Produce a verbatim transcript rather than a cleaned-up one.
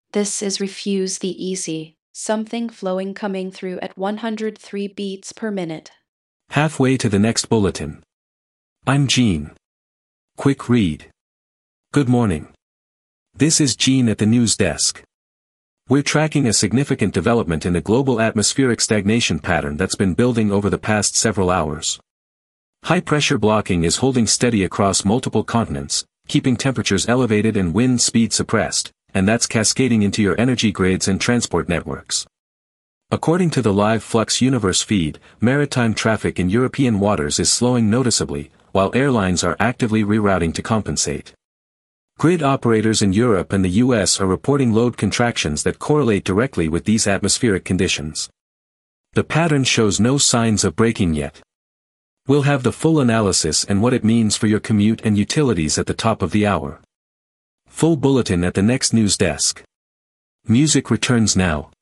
This is Refuse the Easy, something flowing coming through at one hundred three beats per minute. Halfway to the next bulletin. I'm Gene. Quick read. Good morning. This is Gene at the news desk. We're tracking a significant development in the global atmospheric stagnation pattern that's been building over the past several hours. High-pressure blocking is holding steady across multiple continents, keeping temperatures elevated and wind speed suppressed, and that's cascading into your energy grids and transport networks. According to the Live Flux Universe feed, maritime traffic in European waters is slowing noticeably, while airlines are actively rerouting to compensate. Grid operators in Europe and the U S are reporting load contractions that correlate directly with these atmospheric conditions. The pattern shows no signs of breaking yet. We'll have the full analysis and what it means for your commute and utilities at the top of the hour. Full bulletin at the next news desk. Music returns now.